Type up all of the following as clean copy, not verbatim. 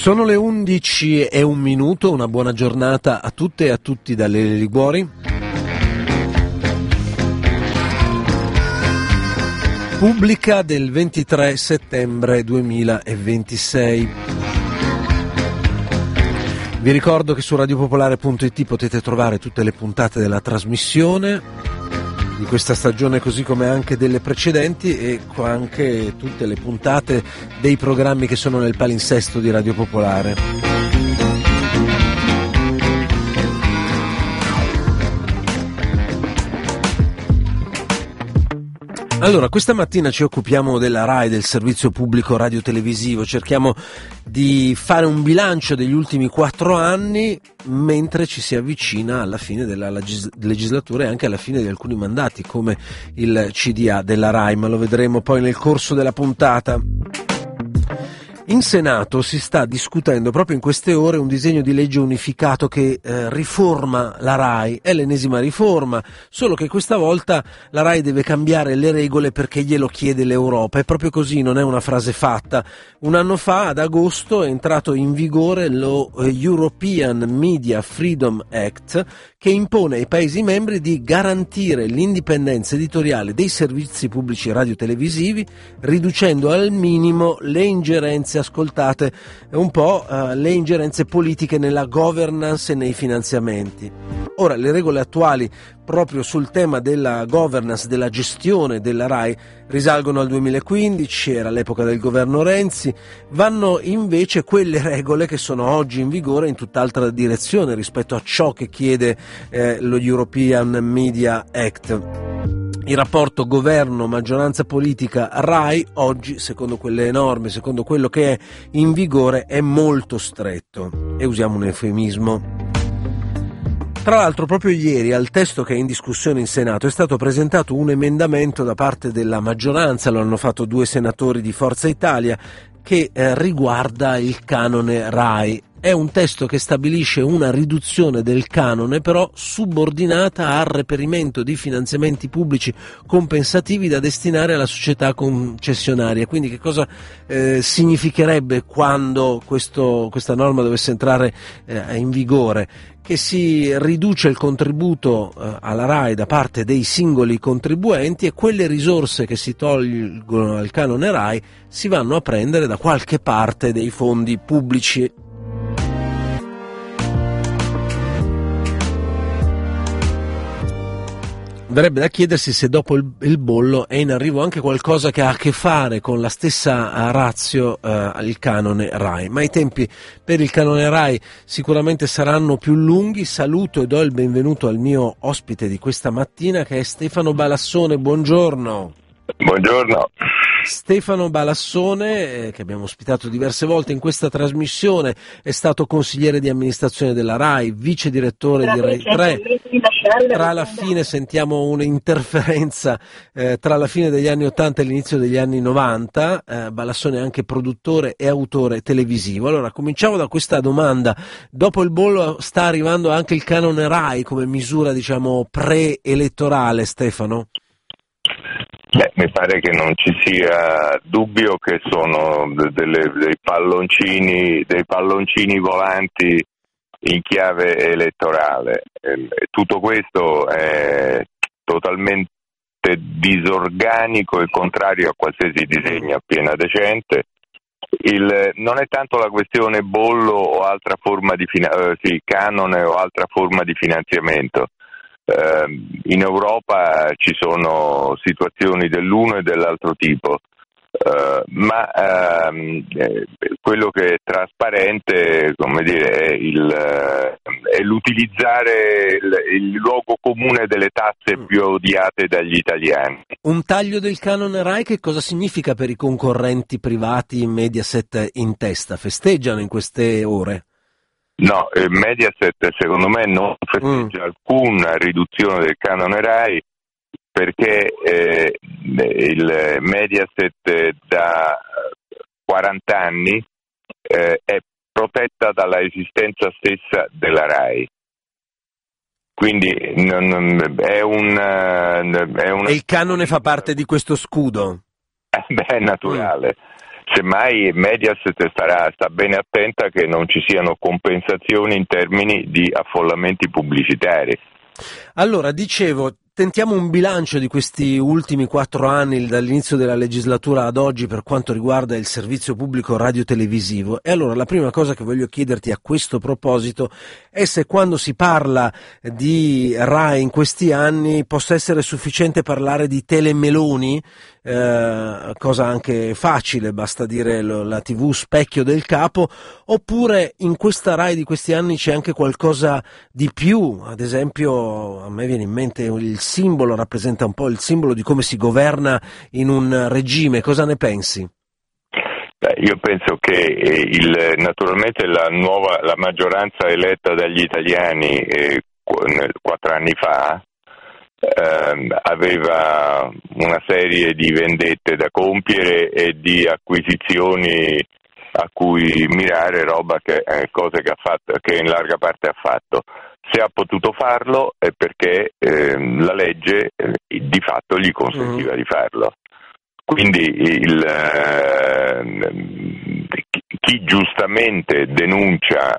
Sono le 11:01, una buona giornata a tutte e a tutti da Lele Liguori. Pubblica del 23 settembre 2026. Vi ricordo che su radiopopolare.it potete trovare tutte le puntate della trasmissione di questa stagione, così come anche delle precedenti, e anche tutte le puntate dei programmi che sono nel palinsesto di Radio Popolare. Allora, questa mattina ci occupiamo della RAI, del servizio pubblico radiotelevisivo. Cerchiamo di fare un bilancio degli ultimi 4 anni mentre ci si avvicina alla fine della legislatura e anche alla fine di alcuni mandati, come il CDA della RAI, ma lo vedremo poi nel corso della puntata. In Senato si sta discutendo proprio in queste ore un disegno di legge unificato che riforma la RAI. È l'ennesima riforma, solo che questa volta la RAI deve cambiare le regole perché glielo chiede l'Europa. È proprio così, non è una frase fatta. Un anno fa, ad agosto, è entrato in vigore lo European Media Freedom Act, che impone ai Paesi membri di garantire l'indipendenza editoriale dei servizi pubblici radiotelevisivi, riducendo al minimo le ingerenze, ascoltate un po', le ingerenze politiche nella governance e nei finanziamenti. Ora, le regole attuali proprio sul tema della governance, della gestione della RAI, risalgono al 2015, era l'epoca del governo Renzi. Vanno invece quelle regole che sono oggi in vigore in tutt'altra direzione rispetto a ciò che chiede lo European Media Act. Il rapporto governo-maggioranza politica RAI oggi, secondo quelle norme, secondo quello che è in vigore, è molto stretto, e usiamo un eufemismo. Tra l'altro, proprio ieri al testo che è in discussione in Senato è stato presentato un emendamento da parte della maggioranza, lo hanno fatto 2 senatori di Forza Italia, che riguarda il canone RAI. È un testo che stabilisce una riduzione del canone, però subordinata al reperimento di finanziamenti pubblici compensativi da destinare alla società concessionaria. Quindi che cosa significherebbe quando questa norma dovesse entrare in vigore? Che si riduce il contributo alla RAI da parte dei singoli contribuenti, e quelle risorse che si tolgono al canone RAI si vanno a prendere da qualche parte dei fondi pubblici. Verrebbe da chiedersi se dopo il bollo è in arrivo anche qualcosa che ha a che fare con la stessa ratio il canone RAI, ma i tempi per il canone RAI sicuramente saranno più lunghi. Saluto e do il benvenuto al mio ospite di questa mattina, che è Stefano Balassone. Buongiorno. Buongiorno. Stefano Balassone, che abbiamo ospitato diverse volte in questa trasmissione, è stato consigliere di amministrazione della RAI, vice direttore di Rai 3. Tra la fine sentiamo un'interferenza tra la fine degli anni 80 e l'inizio degli anni 90. Balassone è anche produttore e autore televisivo. Allora, cominciamo da questa domanda. Dopo il bollo sta arrivando anche il canone RAI come misura, diciamo, preelettorale, Stefano? Mi pare che non ci sia dubbio che sono dei palloncini volanti in chiave elettorale. Tutto questo è totalmente disorganico e contrario a qualsiasi disegno appena decente. Non è tanto la questione bollo o altra forma di canone o altra forma di finanziamento. In Europa ci sono situazioni dell'uno e dell'altro tipo, ma quello che è trasparente, come dire, è l'utilizzare il luogo comune delle tasse più odiate dagli italiani. Un taglio del canone RAI che cosa significa per i concorrenti privati Mediaset in testa? Festeggiano in queste ore? No, Mediaset secondo me non festeggia alcuna riduzione del canone RAI, perché il Mediaset da 40 anni è protetta dalla esistenza stessa della RAI. Quindi è E il canone fa parte di questo scudo? È naturale. Semmai Mediaset sta bene attenta che non ci siano compensazioni in termini di affollamenti pubblicitari. Allora, dicevo, tentiamo un bilancio di questi ultimi 4 anni, dall'inizio della legislatura ad oggi, per quanto riguarda il servizio pubblico radiotelevisivo. E allora la prima cosa che voglio chiederti a questo proposito è se quando si parla di Rai in questi anni possa essere sufficiente parlare di telemeloni, cosa anche facile, basta dire la TV specchio del capo, oppure in questa Rai di questi anni c'è anche qualcosa di più. Ad esempio, a me viene in mente il simbolo, rappresenta un po' il simbolo di come si governa in un regime. Cosa ne pensi? Io penso che naturalmente la maggioranza eletta dagli italiani 4 anni fa aveva una serie di vendette da compiere e di acquisizioni a cui mirare, cose che ha fatto, che in larga parte ha fatto. Se ha potuto farlo è perché la legge di fatto gli consentiva di farlo. Quindi chi giustamente denuncia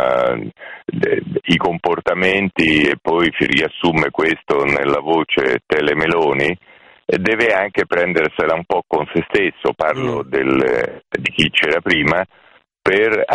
i comportamenti e poi si riassume questo nella voce telemeloni deve anche prendersela un po' con se stesso. Parlo di chi c'era prima, per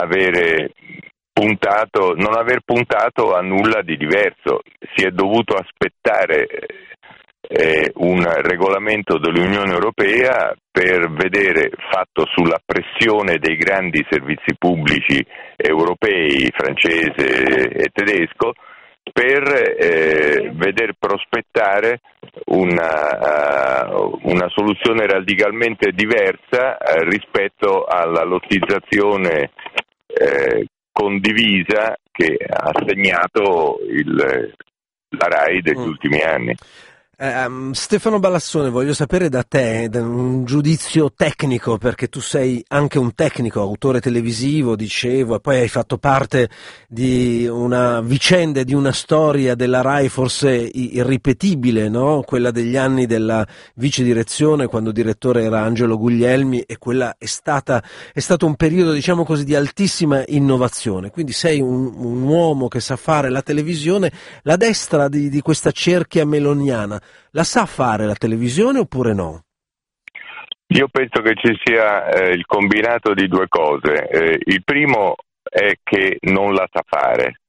non aver puntato a nulla di diverso. Si è dovuto aspettare un regolamento dell'Unione Europea per vedere, fatto sulla pressione dei grandi servizi pubblici europei, francese e tedesco, per veder prospettare una soluzione radicalmente diversa rispetto alla lottizzazione condivisa che ha segnato la Rai degli ultimi anni. Stefano Balassone, voglio sapere da te un giudizio tecnico, perché tu sei anche un tecnico, autore televisivo, dicevo, e poi hai fatto parte di una vicenda, di una storia della Rai forse irripetibile, no? Quella degli anni della vice direzione, quando direttore era Angelo Guglielmi, e quella è stato un periodo, diciamo così, di altissima innovazione. Quindi sei un uomo che sa fare la televisione. La destra di questa cerchia meloniana la sa fare la televisione oppure no? Io penso che ci sia il combinato di due cose. Il primo è che non la sa fare.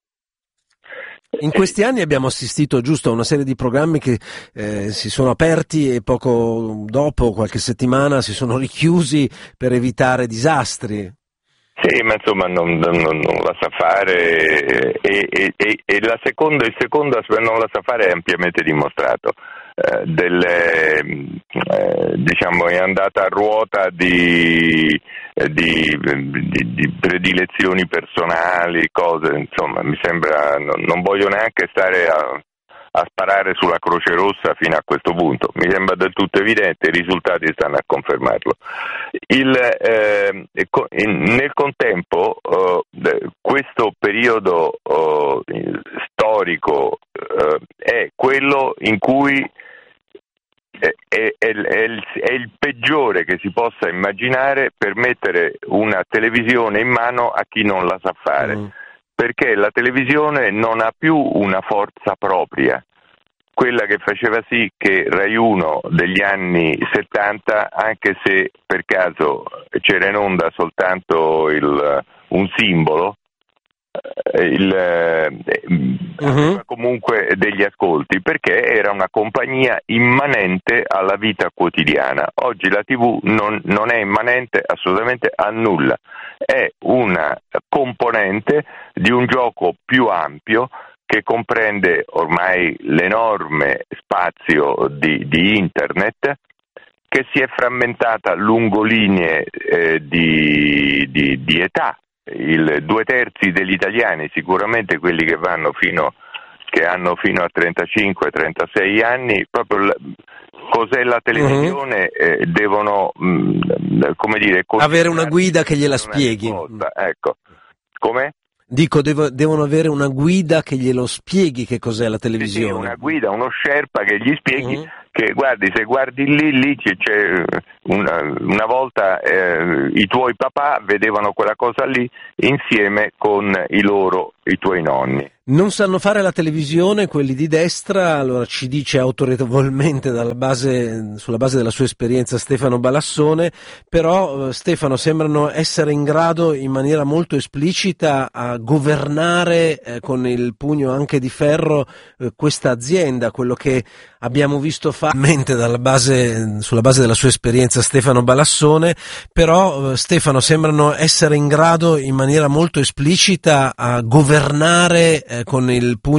In questi anni abbiamo assistito giusto a una serie di programmi che si sono aperti e poco dopo, qualche settimana, si sono richiusi per evitare disastri. Sì, ma insomma non la sa fare e il secondo aspetto, non la sa fare, è ampiamente dimostrato. Diciamo è andata a ruota di predilezioni personali, cose, insomma, mi sembra, non voglio neanche stare a sparare sulla Croce Rossa fino a questo punto, mi sembra del tutto evidente, i risultati stanno a confermarlo. Nel contempo questo periodo storico è quello in cui è il peggiore che si possa immaginare per mettere una televisione in mano a chi non la sa fare. Perché la televisione non ha più una forza propria, quella che faceva sì che Rai 1 degli anni 70, anche se per caso c'era in onda soltanto un simbolo, aveva comunque degli ascolti, perché era una compagnia immanente alla vita quotidiana. Oggi la TV non è immanente assolutamente a nulla, è una componente di un gioco più ampio che comprende ormai l'enorme spazio di internet, che si è frammentata lungo linee di età. 2/3 degli italiani, sicuramente quelli che hanno fino a 35-36 anni, proprio cos'è la televisione, devono avere una guida che gliela spieghi. Ecco. Come? Dico, devono avere una guida che glielo spieghi che cos'è la televisione. Sì, una guida, uno sherpa che gli spieghi che guardi, se guardi lì c'è una volta i tuoi papà vedevano quella cosa lì insieme con i tuoi nonni. Non sanno fare la televisione quelli di destra, allora ci dice autorevolmente sulla base della sua esperienza Stefano Balassone, però Stefano sembrano essere in grado in maniera molto esplicita a governare con il pugno anche di ferro questa azienda, quello che abbiamo visto fare sulla base della sua esperienza Stefano Balassone, però Stefano sembrano essere in grado in maniera molto esplicita a governare con il pugno